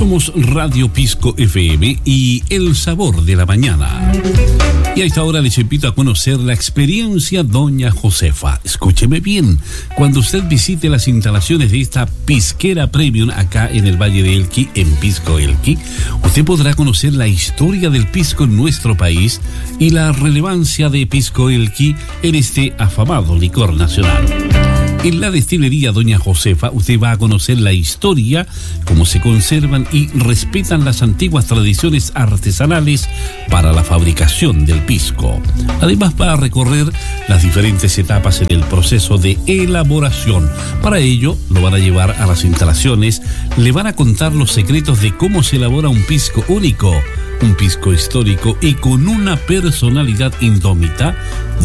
Somos Radio Pisco FM y el sabor de la mañana. Y a esta hora les invito a conocer la experiencia Doña Josefa. Escúcheme bien, cuando usted visite las instalaciones de esta pisquera premium acá en el Valle de Elqui, en Pisco Elqui, usted podrá conocer la historia del pisco en nuestro país y la relevancia de Pisco Elqui en este afamado licor nacional. En la destilería Doña Josefa usted va a conocer la historia, cómo se conservan y respetan las antiguas tradiciones artesanales para la fabricación del pisco. Además va a recorrer las diferentes etapas en el proceso de elaboración. Para ello lo van a llevar a las instalaciones, le van a contar los secretos de cómo se elabora un pisco único, un pisco histórico y con una personalidad indómita,